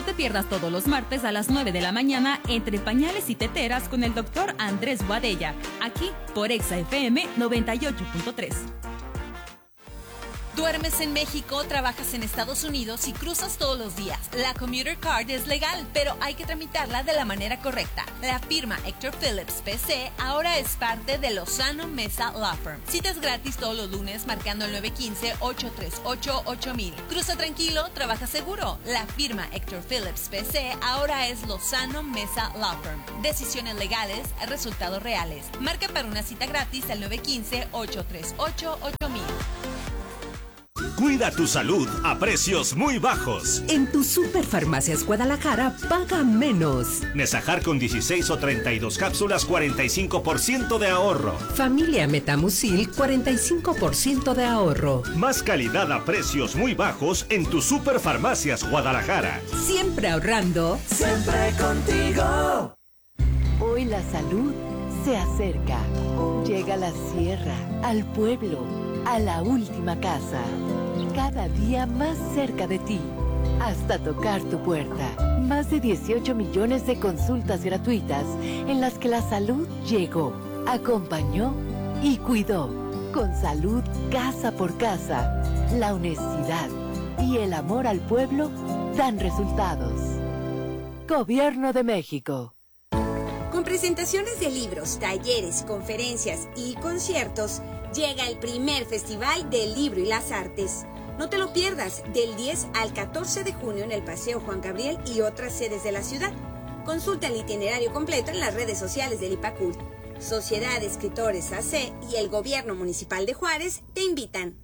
No te pierdas todos los martes a las 9 de la mañana Entre Pañales y Teteras con el doctor Andrés Boadella, aquí por Exa FM 98.3. ¿Duermes en México, trabajas en Estados Unidos y cruzas todos los días? La Commuter Card es legal, pero hay que tramitarla de la manera correcta. La firma Hector Phillips PC ahora es parte de Lozano Mesa Law Firm. Citas gratis todos los lunes marcando el 915-838-8000. Cruza tranquilo, trabaja seguro. La firma Hector Phillips PC ahora es Lozano Mesa Law Firm. Decisiones legales, resultados reales. Marca para una cita gratis al 915-838-8000. Cuida tu salud a precios muy bajos. En tu Superfarmacias Guadalajara, paga menos. Nesajar con 16 o 32 cápsulas, 45% de ahorro. Familia Metamucil, 45% de ahorro. Más calidad a precios muy bajos en tu Superfarmacias Guadalajara. Siempre ahorrando. Siempre contigo. Hoy la salud se acerca. Llega a la sierra, al pueblo, a la última casa. Cada día más cerca de ti, hasta tocar tu puerta. Más de 18 millones de consultas gratuitas en las que la salud llegó, acompañó y cuidó. Con salud casa por casa, la honestidad y el amor al pueblo dan resultados. Gobierno de México. Con presentaciones de libros, talleres, conferencias y conciertos, llega el primer Festival del Libro y las Artes. No te lo pierdas, del 10 al 14 de junio en el Paseo Juan Gabriel y otras sedes de la ciudad. Consulta el itinerario completo en las redes sociales del IPACULT. Sociedad de Escritores AC y el Gobierno Municipal de Juárez te invitan.